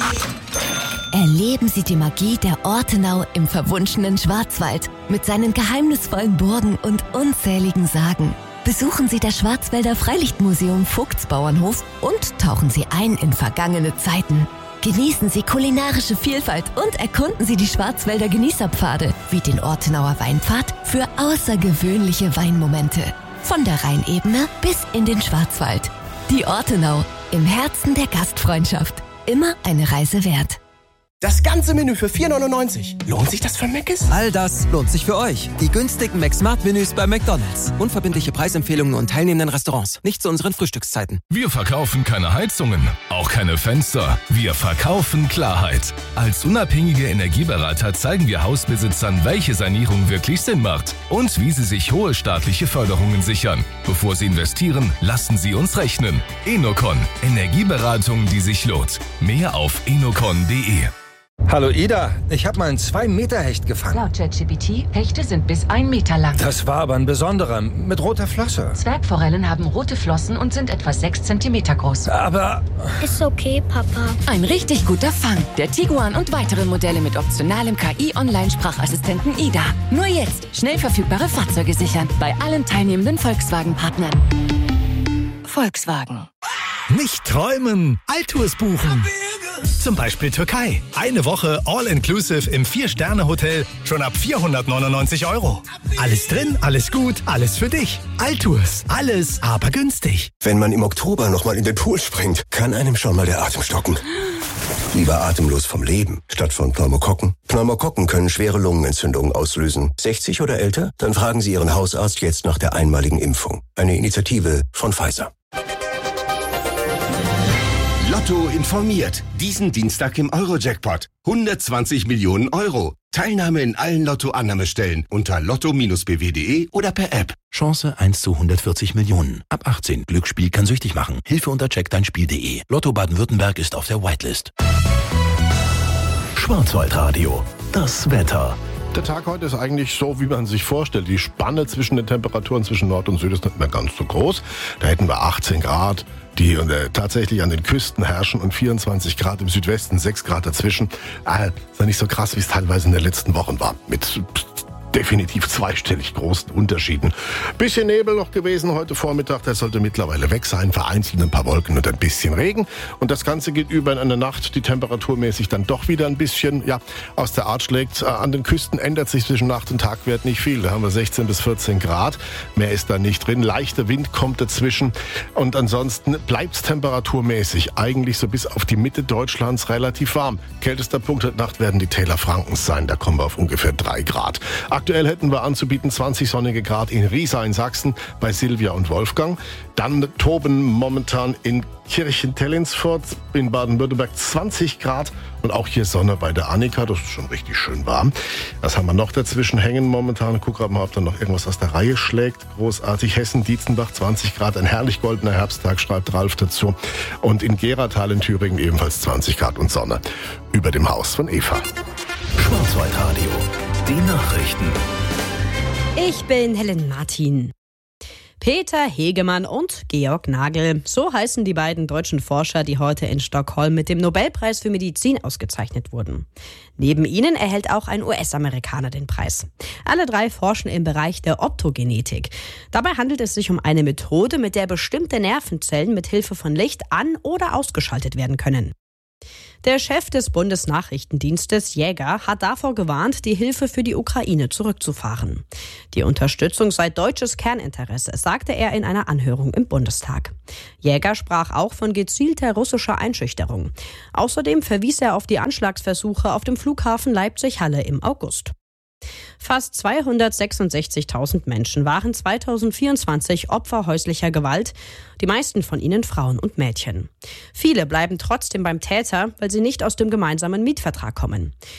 Erleben Sie die Magie der Ortenau im verwunschenen Schwarzwald mit seinen geheimnisvollen Burgen und unzähligen Sagen. Besuchen Sie das Schwarzwälder Freilichtmuseum Vogtsbauernhof und tauchen Sie ein in vergangene Zeiten. Genießen Sie kulinarische Vielfalt und erkunden Sie die Schwarzwälder Genießerpfade wie den Ortenauer Weinpfad für außergewöhnliche Weinmomente. Von der Rheinebene bis in den Schwarzwald. Die Ortenau, im Herzen der Gastfreundschaft. Immer eine Reise wert. Das ganze Menü für 4,99. Lohnt sich das für Mc's? All das lohnt sich für euch. Die günstigen McSmart-Menüs bei McDonald's. Unverbindliche Preisempfehlungen und teilnehmenden Restaurants. Nicht zu unseren Frühstückszeiten. Wir verkaufen keine Heizungen, auch keine Fenster. Wir verkaufen Klarheit. Als unabhängige Energieberater zeigen wir Hausbesitzern, welche Sanierung wirklich Sinn macht und wie sie sich hohe staatliche Förderungen sichern. Bevor sie investieren, lassen sie uns rechnen. Enocon. Energieberatung, die sich lohnt. Mehr auf enocon.de. Hallo Ida, ich habe mal einen 2-Meter-Hecht gefangen. Laut ChatGPT, Hechte sind bis 1 Meter lang. Das war aber ein besonderer, mit roter Flosse. Zwergforellen haben rote Flossen und sind etwa 6 Zentimeter groß. Aber... Ist okay, Papa. Ein richtig guter Fang. Der Tiguan und weitere Modelle mit optionalem KI-Online-Sprachassistenten Ida. Nur jetzt schnell verfügbare Fahrzeuge sichern. Bei allen teilnehmenden Volkswagen-Partnern. Volkswagen. Nicht träumen, Altours buchen. Zum Beispiel Türkei. Eine Woche All-Inclusive im 4-Sterne-Hotel schon ab 499 €. Alles drin, alles gut, alles für dich. Altours. Alles, aber günstig. Wenn man im Oktober nochmal in den Pool springt, kann einem schon mal der Atem stocken. Lieber atemlos vom Leben, statt von Pneumokokken. Pneumokokken können schwere Lungenentzündungen auslösen. 60 oder älter? Dann fragen Sie Ihren Hausarzt jetzt nach der einmaligen Impfung. Eine Initiative von Pfizer. Lotto informiert. Diesen Dienstag im Euro-Jackpot. 120 Millionen €. Teilnahme in allen Lotto-Annahmestellen unter lotto-bw.de oder per App. Chance 1 zu 140 Millionen. Ab 18. Glücksspiel kann süchtig machen. Hilfe unter checkdeinspiel.de. Lotto Baden-Württemberg ist auf der Whitelist. Schwarzwaldradio. Das Wetter. Der Tag heute ist eigentlich so, wie man sich vorstellt. Die Spanne zwischen den Temperaturen zwischen Nord und Süd ist nicht mehr ganz so groß. Da hätten wir 18 Grad, die tatsächlich an den Küsten herrschen, und 24 Grad im Südwesten, 6 Grad dazwischen. Ist ja nicht so krass, wie es teilweise in den letzten Wochen war. Mit definitiv zweistellig großen Unterschieden. Bisschen Nebel noch gewesen heute Vormittag, der sollte mittlerweile weg sein. Vereinzelt ein paar Wolken und ein bisschen Regen. Und das Ganze geht über in eine Nacht, die temperaturmäßig dann doch wieder ein bisschen aus der Art schlägt. An den Küsten ändert sich zwischen Nacht- und Tagwert nicht viel. Da haben wir 16 bis 14 Grad. Mehr ist da nicht drin. Leichter Wind kommt dazwischen. Und ansonsten bleibt es temperaturmäßig eigentlich so bis auf die Mitte Deutschlands relativ warm. Kältester Punkt heute Nacht werden die Täler Frankens sein. Da kommen wir auf ungefähr 3 Grad. Aktuell hätten wir anzubieten 20 sonnige Grad in Riesa in Sachsen bei Silvia und Wolfgang. Dann toben momentan in Kirchen-Tellinsfort in Baden-Württemberg 20 Grad und auch hier Sonne bei der Annika. Das ist schon richtig schön warm. Was haben wir noch dazwischen hängen momentan? Guck gerade mal, ob da noch irgendwas aus der Reihe schlägt. Großartig. Hessen-Dietzenbach 20 Grad, ein herrlich goldener Herbsttag, schreibt Ralf dazu. Und in Geratal in Thüringen ebenfalls 20 Grad und Sonne über dem Haus von Eva. Schwarzwaldradio. Die Nachrichten. Ich bin Helen Martin. Peter Hegemann und Georg Nagel, so heißen die beiden deutschen Forscher, die heute in Stockholm mit dem Nobelpreis für Medizin ausgezeichnet wurden. Neben ihnen erhält auch ein US-Amerikaner den Preis. Alle drei forschen im Bereich der Optogenetik. Dabei handelt es sich um eine Methode, mit der bestimmte Nervenzellen mit Hilfe von Licht an- oder ausgeschaltet werden können. Der Chef des Bundesnachrichtendienstes, Jäger, hat davor gewarnt, die Hilfe für die Ukraine zurückzufahren. Die Unterstützung sei deutsches Kerninteresse, sagte er in einer Anhörung im Bundestag. Jäger sprach auch von gezielter russischer Einschüchterung. Außerdem verwies er auf die Anschlagsversuche auf dem Flughafen Leipzig-Halle im August. Fast 266.000 Menschen waren 2024 Opfer häuslicher Gewalt, die meisten von ihnen Frauen und Mädchen. Viele bleiben trotzdem beim Täter, weil sie nicht aus dem gemeinsamen Mietvertrag kommen.